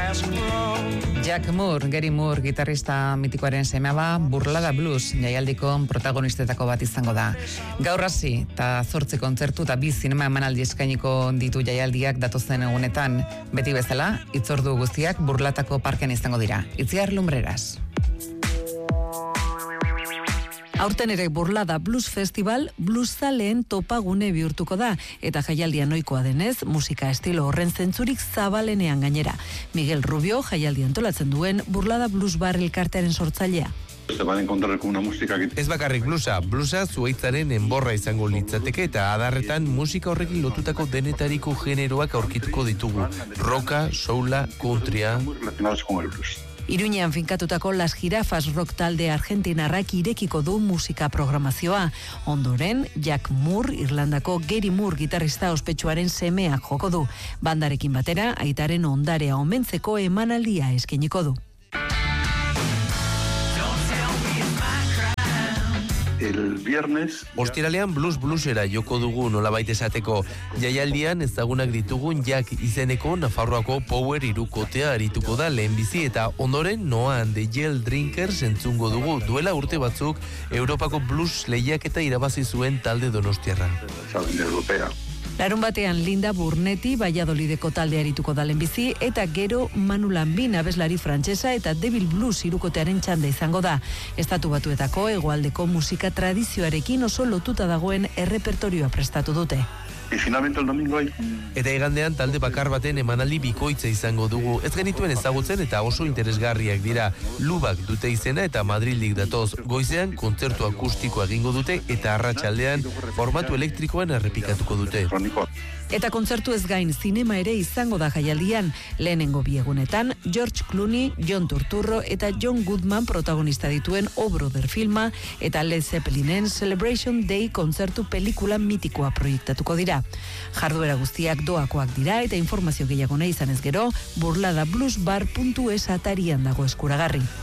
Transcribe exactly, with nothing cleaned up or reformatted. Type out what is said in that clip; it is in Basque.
Jack Moore, Gary Moore, gitarrista mitikoaren semea, Burlada Blues jaialdiko protagonistetako bat izango da. Gaur hasi eta zortzi kontzertu eta bi zinema emanaldi eskainiko ditu jaialdiak datozen egunetan. Beti bezala, hitzordu guztiak Burlatako parkean izango dira. Itziar Lumbreras. Aurten ere Burlada Blues Festival blueszaleen topagune bihurtuko da, eta jaialdian ohikoa denez, musika estilo horren zentzurik zabalenean gainera. Miguel Rubio jaialdi antolatzen duen Burlada Blues Bar elkartearen sortzailea. Se van a encontrar con una música que... Ez bakarrik bluesa, bluesa zuaitzaren enborra izango litzateke eta adarretan musika horrekin lotutako denetariko generoak aurkituko ditugu. Rocka, soula, countrya... relacionados con el blues. Iruñean finkatutako Las Jirafas rock talde argentinarrak irekiko du musika programazioa. Ondoren, Jack Moore, Irlandako Gary Moore gitarrista ospetsuaren semeak joko du. Bandarekin batera, aitaren ondarea omentzeko emanaldia eskainiko du. El viernes... Ostiralean blues bluesera joko dugu nolabait esateko. Jaialdian ezagunak ditugun Jack izeneko Nafarroako Power irukotea arituko da lehenbizi eta ondoren Noan de Yell Drinkers entzungo dugu duela urte batzuk Europako blues lehiaketa irabazi zuen talde donostiarra. Europea. Larun batean Linda Burnetti Valladolideko talde arituko da lehenbizi eta gero Manu Lambin abeslari frantsesa eta Devil Blues hirukotearen txanda izango da. Estatu Batuetako hegoaldeko musika tradizioarekin oso lotuta dagoen errepertorioa prestatu dute. Y finalmente el domingo hay... Eta igandean talde bakar baten emanaldi bikoitza izango dugu. Ez genituen ezagutzen eta oso interesgarriak dira. Lubak dute izena eta Madrildik datoz. Goizean kontzertu akustikoa egingo dute eta arratsaldean formatu elektrikoan errepikatuko dute. Eta kontzertu ez gain zinema ere izango da jaialdian. Lehenengo bi egunetan, George Clooney, John Turturro eta John Goodman protagonista dituen O Brother filma eta Led Zeppelinen Celebration Day kontzertu pelikula mitikoa proiektatuko dira. Jarduera guztiak doakoak dira eta informazio gehiago nahi izanez gero, burladabluesbar puntu es atarian dago eskuragarri.